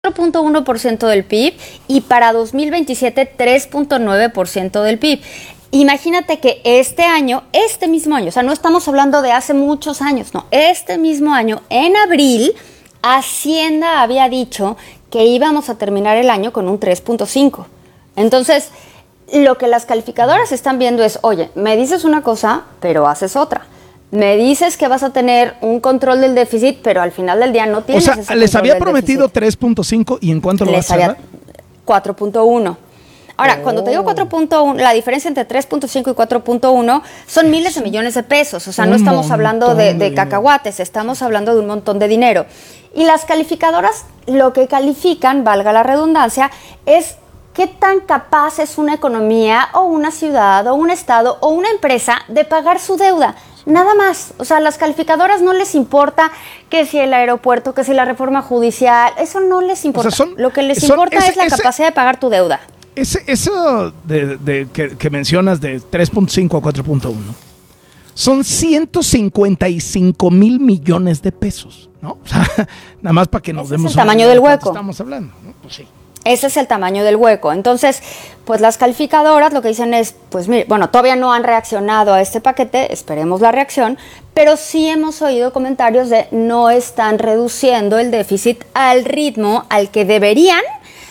4.1% del PIB y para 2027 3.9% del PIB. Imagínate que este mismo año, o sea, no estamos hablando de hace muchos años, no, este mismo año, en abril, Hacienda había dicho que íbamos a terminar el año con un 3.5. Entonces, lo que las calificadoras están viendo es, oye, me dices una cosa, pero haces otra. Me dices que vas a tener un control del déficit, pero al final del día no tienes ese control del déficit. O sea, les había prometido 3.5 y ¿en cuánto lo vas a dar? 4.1. Ahora, cuando te digo 4.1, la diferencia entre 3.5 y 4.1 son miles de millones de pesos. O sea, no estamos hablando de cacahuates, estamos hablando de un montón de dinero. Y las calificadoras lo que califican, valga la redundancia, es qué tan capaz es una economía o una ciudad o un estado o una empresa de pagar su deuda. Nada más. O sea, a las calificadoras no les importa que si el aeropuerto, que si la reforma judicial, eso no les importa. O sea, lo que les importa es la capacidad de pagar tu deuda. Eso que mencionas de 3.5 a 4.1 son 155 mil millones de pesos, ¿no? O sea, nada más para que nos demos el tamaño del hueco. Estamos hablando, ¿no? Pues sí. Ese es el tamaño del hueco. Entonces, pues las calificadoras lo que dicen es, pues mire, bueno, todavía no han reaccionado a este paquete, esperemos la reacción, pero sí hemos oído comentarios de no están reduciendo el déficit al ritmo al que deberían,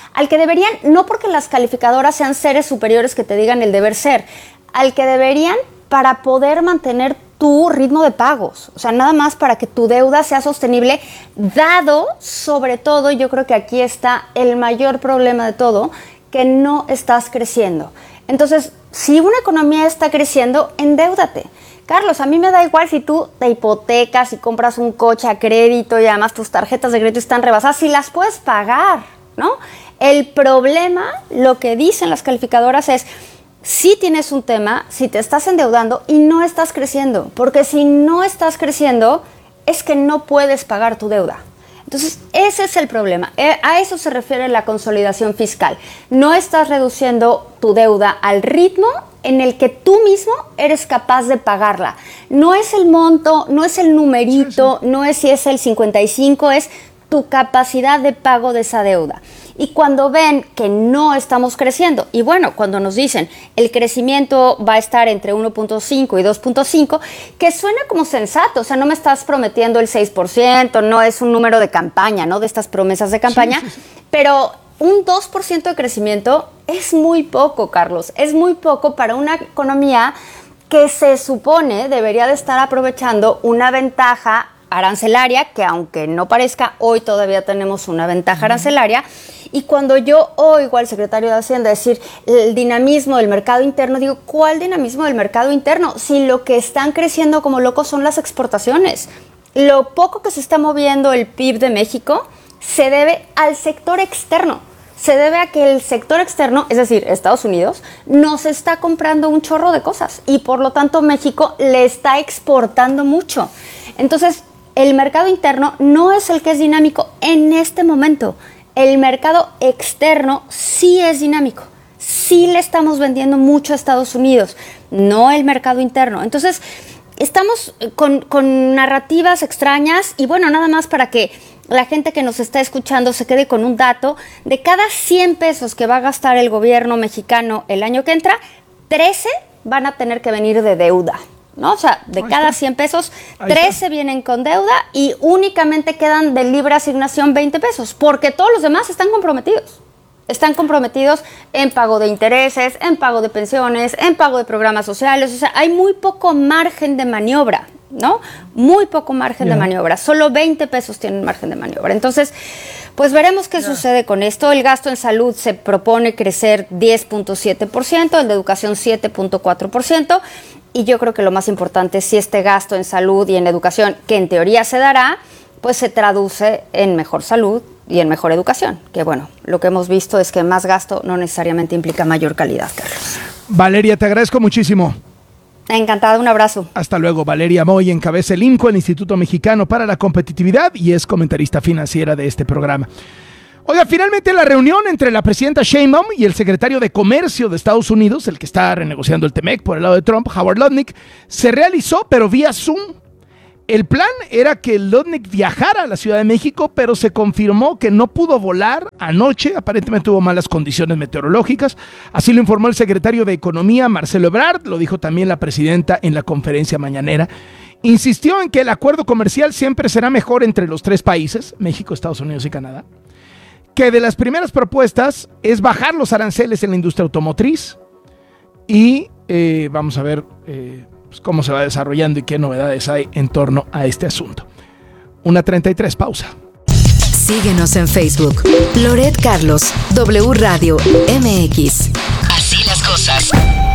no porque las calificadoras sean seres superiores que te digan el deber ser, al que deberían para poder mantener tu ritmo de pagos, o sea, nada más para que tu deuda sea sostenible, dado, sobre todo, yo creo que aquí está el mayor problema de todo, que no estás creciendo. Entonces, si una economía está creciendo, endeúdate. Carlos, a mí me da igual si tú te hipotecas y compras un coche a crédito y además tus tarjetas de crédito están rebasadas, si las puedes pagar, ¿no? El problema, lo que dicen las calificadoras es, si tienes un tema, si te estás endeudando y no estás creciendo, porque si no estás creciendo es que no puedes pagar tu deuda. Entonces, ese es el problema. A eso se refiere la consolidación fiscal. No estás reduciendo tu deuda al ritmo en el que tú mismo eres capaz de pagarla. No es el monto, no es el numerito, no es si es el 55, es tu capacidad de pago de esa deuda. Y cuando ven que no estamos creciendo, y bueno, cuando nos dicen el crecimiento va a estar entre 1.5 y 2.5, que suena como sensato, o sea, no me estás prometiendo el 6%, no es un número de campaña, ¿no? De estas promesas de campaña, sí. Pero un 2% de crecimiento es muy poco, Carlos, es muy poco para una economía que se supone debería de estar aprovechando una ventaja arancelaria, que aunque no parezca, hoy todavía tenemos una ventaja arancelaria. Y cuando yo oigo al secretario de Hacienda decir el dinamismo del mercado interno, digo, ¿cuál dinamismo del mercado interno? Si lo que están creciendo como locos son las exportaciones. Lo poco que se está moviendo el PIB de México se debe al sector externo. Se debe a que el sector externo, es decir, Estados Unidos, nos está comprando un chorro de cosas y por lo tanto México le está exportando mucho. Entonces, el mercado interno no es el que es dinámico en este momento. El mercado externo sí es dinámico, sí le estamos vendiendo mucho a Estados Unidos, no el mercado interno. Entonces, estamos con narrativas extrañas y bueno, nada más para que la gente que nos está escuchando se quede con un dato, de cada 100 pesos que va a gastar el gobierno mexicano el año que entra, 13 van a tener que venir de deuda. ¿No? O sea, de cada 100 pesos, 13 vienen con deuda y únicamente quedan de libre asignación 20 pesos, porque todos los demás están comprometidos. Están comprometidos en pago de intereses, en pago de pensiones, en pago de programas sociales. O sea, hay muy poco margen de maniobra, ¿no? Muy poco margen de maniobra. Solo 20 pesos tienen margen de maniobra. Entonces, pues veremos qué sucede con esto. El gasto en salud se propone crecer 10.7%, el de educación 7.4%. Y yo creo que lo más importante es si este gasto en salud y en educación, que en teoría se dará, pues se traduce en mejor salud y en mejor educación. Que bueno, lo que hemos visto es que más gasto no necesariamente implica mayor calidad, Carlos. Valeria, te agradezco muchísimo. Encantada, un abrazo. Hasta luego. Valeria Moy encabeza el INCO, el Instituto Mexicano para la Competitividad, y es comentarista financiera de este programa. Oiga, finalmente la reunión entre la presidenta Sheinbaum y el secretario de Comercio de Estados Unidos, el que está renegociando el TEMEC por el lado de Trump, Howard Lutnick, se realizó, pero vía Zoom. El plan era que Lutnick viajara a la Ciudad de México, pero se confirmó que no pudo volar anoche. Aparentemente tuvo malas condiciones meteorológicas. Así lo informó el secretario de Economía, Marcelo Ebrard. Lo dijo también la presidenta en la conferencia mañanera. Insistió en que el acuerdo comercial siempre será mejor entre los tres países, México, Estados Unidos y Canadá. Que de las primeras propuestas es bajar los aranceles en la industria automotriz. Y vamos a ver pues cómo se va desarrollando y qué novedades hay en torno a este asunto. 1:33, pausa. Síguenos en Facebook. Loret Carlos, W Radio MX. Así las cosas.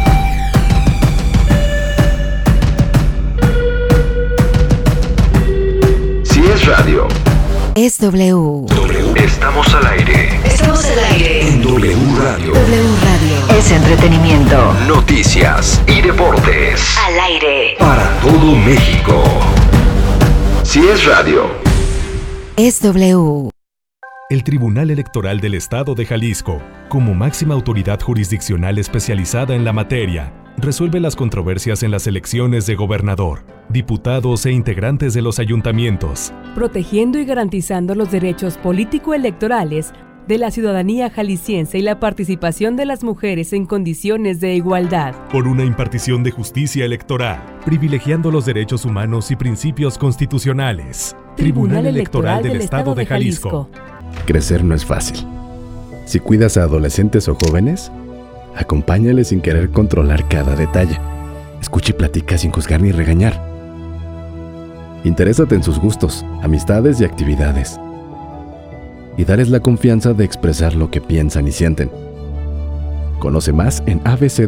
Si es radio, es W. Estamos al aire. Estamos al aire. En W Radio. W Radio. Es entretenimiento. Noticias y deportes. Al aire. Para todo México. Si es radio, es W. El Tribunal Electoral del Estado de Jalisco, como máxima autoridad jurisdiccional especializada en la materia, resuelve las controversias en las elecciones de gobernador, diputados e integrantes de los ayuntamientos, protegiendo y garantizando los derechos político-electorales de la ciudadanía jalisciense y la participación de las mujeres en condiciones de igualdad. Por una impartición de justicia electoral, privilegiando los derechos humanos y principios constitucionales. Tribunal Electoral del Estado de Jalisco. Crecer no es fácil. Si cuidas a adolescentes o jóvenes, acompáñales sin querer controlar cada detalle. Escucha y platica sin juzgar ni regañar. Interésate en sus gustos, amistades y actividades. Y dales la confianza de expresar lo que piensan y sienten. Conoce más en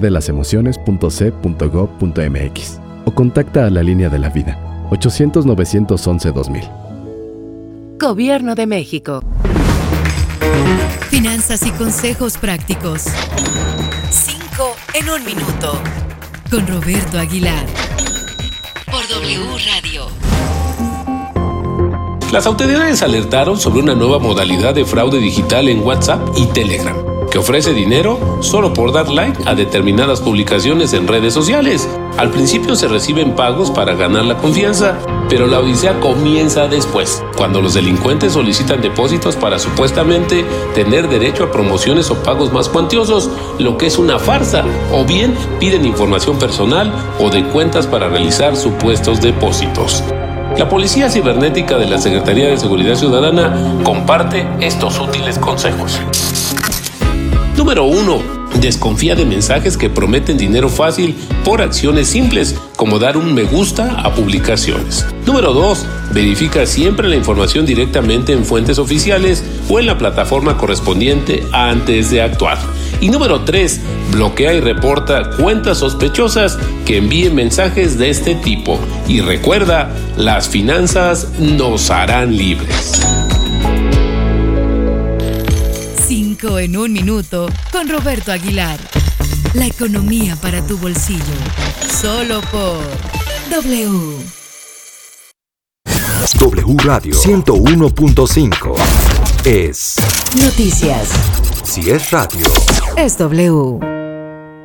abcdelasemociones.c.gov.mx o contacta a la Línea de la Vida, 800-911-2000. Gobierno de México. Finanzas y consejos prácticos. 5 en 1 minuto. Con Roberto Aguilar. Por W Radio. Las autoridades alertaron sobre una nueva modalidad de fraude digital en WhatsApp y Telegram, que ofrece dinero solo por dar like a determinadas publicaciones en redes sociales. Al principio se reciben pagos para ganar la confianza, pero la odisea comienza después, cuando los delincuentes solicitan depósitos para supuestamente tener derecho a promociones o pagos más cuantiosos, lo que es una farsa, o bien piden información personal o de cuentas para realizar supuestos depósitos. La Policía Cibernética de la Secretaría de Seguridad Ciudadana comparte estos útiles consejos. Número 1. Desconfía de mensajes que prometen dinero fácil por acciones simples, como dar un me gusta a publicaciones. Número 2. Verifica siempre la información directamente en fuentes oficiales o en la plataforma correspondiente antes de actuar. Y número 3. Bloquea y reporta cuentas sospechosas que envíen mensajes de este tipo. Y recuerda, las finanzas nos harán libres. 5 en 1 minuto con Roberto Aguilar. La economía para tu bolsillo. Solo por W. W Radio 101.5 es Noticias. Si es radio, es W.